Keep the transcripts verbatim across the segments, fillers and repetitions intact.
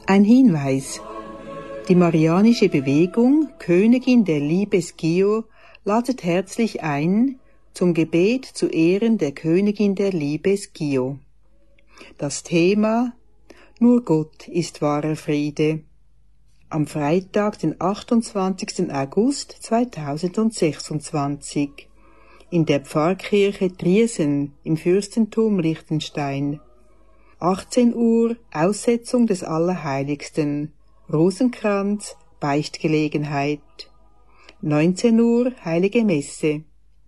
Ein Hinweis. Die Marianische Bewegung Königin der Liebe Schio ladet herzlich ein zum Gebet zu Ehren der Königin der Liebe Schio. Das Thema: Nur Gott ist wahrer Friede. Am Freitag, den achtundzwanzigsten August zweitausendsechsundzwanzig in der Pfarrkirche Triesen im Fürstentum Liechtenstein. achtzehn Uhr Aussetzung des Allerheiligsten, Rosenkranz, Beichtgelegenheit. neunzehn Uhr Heilige Messe.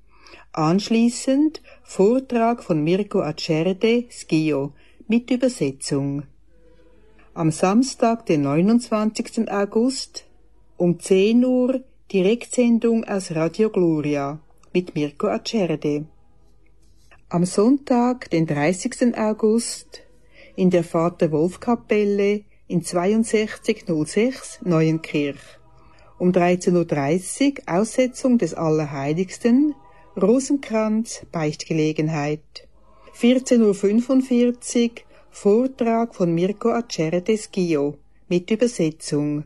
Anschließend Vortrag von Mirko Acerde, Schio, mit Übersetzung. Am Samstag, den neunundzwanzigsten August, um zehn Uhr Direktsendung aus Radio Gloria mit Mirko Acerde. Am Sonntag, den dreißigsten August, in der Vater-Wolf-Kapelle in zweiundsechzig null sechs Neuenkirch. Um dreizehn Uhr dreißig Aussetzung des Allerheiligsten, Rosenkranz, Beichtgelegenheit. vierzehn Uhr fünfundvierzig Vortrag von Mirko Acerde Schio mit Übersetzung.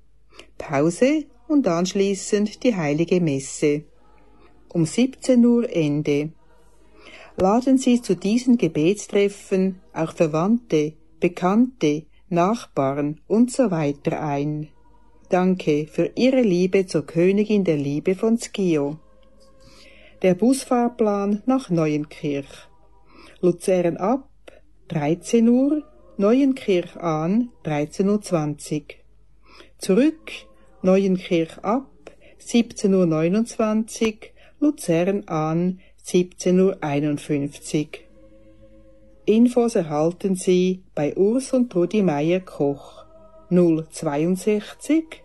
Pause und anschließend die Heilige Messe. Um siebzehn Uhr Ende. Laden Sie zu diesen Gebetstreffen auch Verwandte, Bekannte, Nachbarn und so weiter ein. Danke für Ihre Liebe zur Königin der Liebe von Schio. Der Busfahrplan nach Neuenkirch. Luzern ab, dreizehn Uhr, Neuenkirch an, dreizehn Uhr zwanzig. Zurück, Neuenkirch ab, siebzehn Uhr neunundzwanzig, Luzern an, siebzehn Uhr einundfünfzig. Infos erhalten Sie bei Urs und Trudi Meier-Koch null zweiundsechzig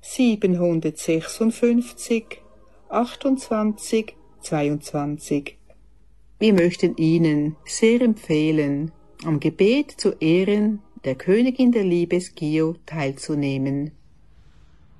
siebenhundertsechsundfünfzig achtundzwanzig zweiundzwanzig. Wir möchten Ihnen sehr empfehlen, am Gebet zu Ehren der Königin der Liebe Schio teilzunehmen.